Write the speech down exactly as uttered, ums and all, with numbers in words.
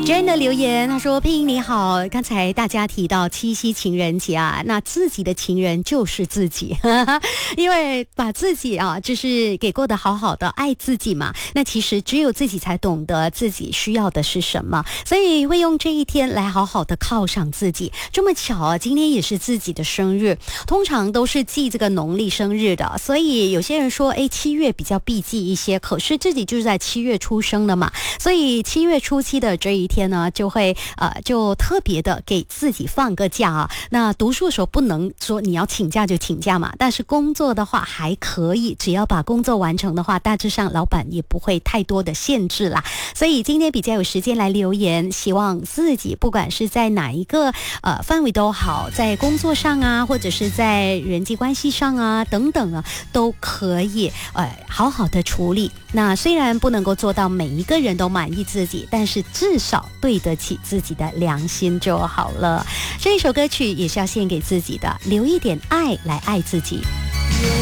Jane 的留言，他说：“佩英你好，刚才大家提到七夕情人节啊，那自己的情人就是自己，因为把自己啊，就是给过得好好的，爱自己嘛。那其实只有自己才懂得自己需要的是什么，所以会用这一天来好好的犒赏自己。这么巧啊，今天也是自己的生日，通常都是记这个农历生日的，所以有些人说，哎，七月比较避忌一些，可是自己就是在七月出生的嘛，所以七月初七的这一天。”天呢，就会呃，就特别的给自己放个假啊。那读书的时候不能说你要请假就请假嘛，但是工作的话还可以，只要把工作完成的话，大致上老板也不会太多的限制啦。所以今天比较有时间来留言，希望自己不管是在哪一个呃范围都好，在工作上啊，或者是在人际关系上啊等等啊，都可以呃好好的处理。那虽然不能够做到每一个人都满意自己，但是至少对得起自己的良心就好了。这一首歌曲也是要献给自己的，留一点爱来爱自己。